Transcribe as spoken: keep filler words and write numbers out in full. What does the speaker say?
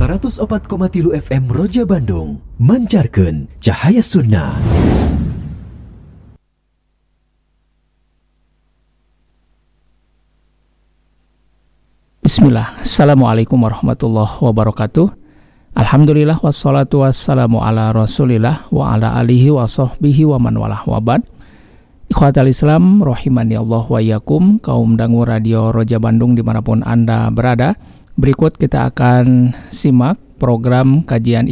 seratus opat koma tilu F M Roja Bandung mancarkeun cahaya sunnah. Bismillah. Assalamualaikum warahmatullahi wabarakatuh. Alhamdulillah wassalatu wassalamu ala rasulillah wa ala alihi wa sahbihi wa man walah wabad. Ikhwatal Islam rahimani Allah wa yakum, kaum dangu radio Roja Bandung dimanapun Anda berada. Berikut kita akan simak program kajian